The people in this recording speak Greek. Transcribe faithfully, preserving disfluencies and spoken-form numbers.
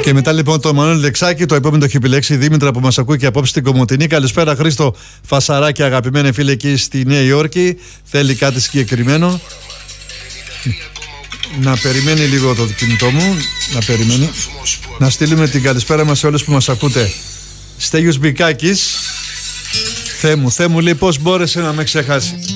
Και μετά λοιπόν το Μανώλη Λεξάκη, το επόμενο το έχει επιλέξει η Δήμητρα που μας ακούει και απόψε στην Κομοτηνή. Καλησπέρα Χρήστο Φασαράκη, αγαπημένοι φίλοι εκεί στη Νέα Υόρκη. Θέλει κάτι συγκεκριμένο. Να περιμένει λίγο το κινητό μου. Να περιμένει. Να στείλουμε την καλησπέρα μας σε όλους που μας ακούτε. Στέγιος Μπικάκης. Θεέ μου, Θεέ μου, λέει, πώς μπόρεσε να με ξεχάσει.